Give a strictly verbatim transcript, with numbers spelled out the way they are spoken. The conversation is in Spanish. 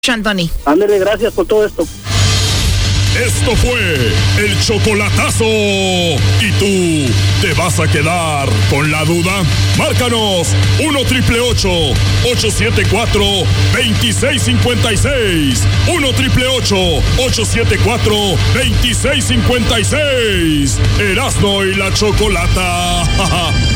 Anthony. Ándele, gracias por todo esto. Esto fue el chocolatazo. ¿Y tú te vas a quedar con la duda? Márcanos uno triple ocho, ocho siete cuatro, dos seis cinco seis. uno triple ocho, ocho siete cuatro, dos seis cinco seis. Erasmo y la Chocolata.